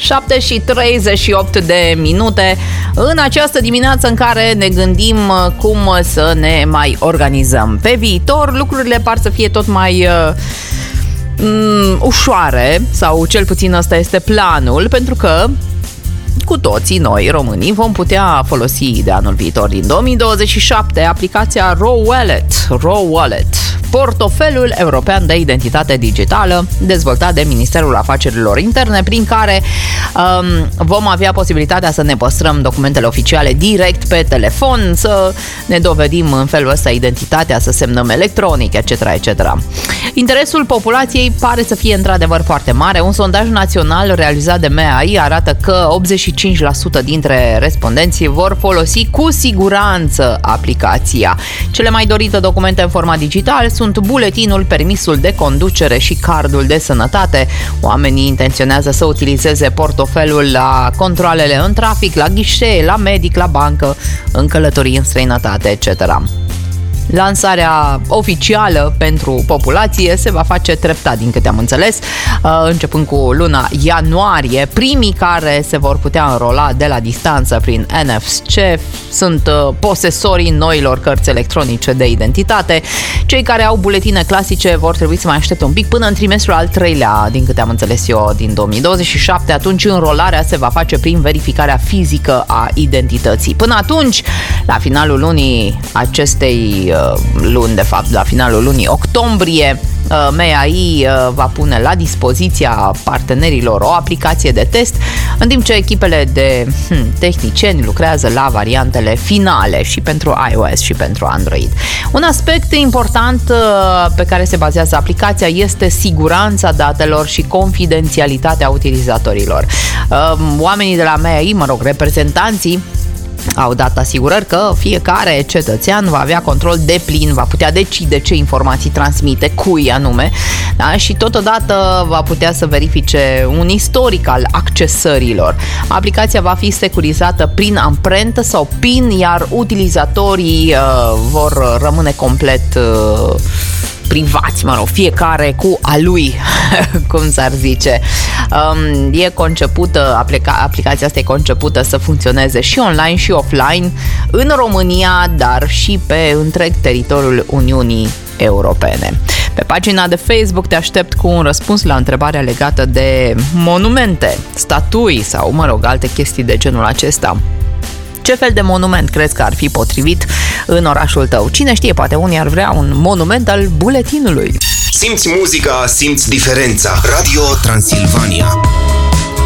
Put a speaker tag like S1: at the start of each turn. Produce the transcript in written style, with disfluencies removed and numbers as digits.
S1: 7:38 de minute în această dimineață în care ne gândim cum să ne mai organizăm. Pe viitor lucrurile par să fie tot mai ușoare, sau cel puțin ăsta este planul, pentru că cu toții noi, românii, vom putea folosi de anul viitor, din 2027, aplicația Raw Wallet, portofelul european de identitate digitală dezvoltat de Ministerul Afacerilor Interne, prin care vom avea posibilitatea să ne păstrăm documentele oficiale direct pe telefon, să ne dovedim în felul ăsta identitatea, să semnăm electronic, etc., etc. Interesul populației pare să fie într-adevăr foarte mare. Un sondaj național realizat de MEAI arată că 85% dintre respondenți vor folosi cu siguranță aplicația. Cele mai dorite documente în format digital sunt buletinul, permisul de conducere și cardul de sănătate. Oamenii intenționează să utilizeze portofelul la controalele în trafic, la ghișee, la medic, la bancă, în călătorii în străinătate, etc. Lansarea oficială pentru populație se va face treptat, din câte am înțeles, începând cu luna ianuarie. Primii care se vor putea înrola de la distanță prin NFC sunt posesorii noilor cărți electronice de identitate. Cei care au buletine clasice vor trebui să mai aștepte un pic până în trimestrul al 3-lea, din câte am înțeles eu, din 2027. Atunci înrolarea se va face prin verificarea fizică a identității. Până atunci, la finalul lunii acestei luni, de fapt, la finalul lunii octombrie, MEAI va pune la dispoziția partenerilor o aplicație de test, în timp ce echipele de tehnicieni lucrează la variantele finale și pentru iOS și pentru Android. Un aspect important pe care se bazează aplicația este siguranța datelor și confidențialitatea utilizatorilor. Oamenii de la MEAI, reprezentanții, au dat asigurări că fiecare cetățean va avea control deplin, va putea decide ce informații transmite, cui anume, da? Și totodată va putea să verifice un istoric al accesărilor. Aplicația va fi securizată prin amprentă sau PIN, iar utilizatorii vor rămâne complet privați, fiecare cu a lui, cum s-ar zice. E concepută, aplicația asta e concepută să funcționeze și online și offline în România, dar și pe întreg teritoriul Uniunii Europene. Pe pagina de Facebook te aștept cu un răspuns la întrebarea legată de monumente, statui sau, alte chestii de genul acesta. Ce fel de monument crezi că ar fi potrivit în orașul tău? Cine știe, poate unii ar vrea un monument al buletinului.
S2: Simți muzica, simți diferența. Radio Transilvania.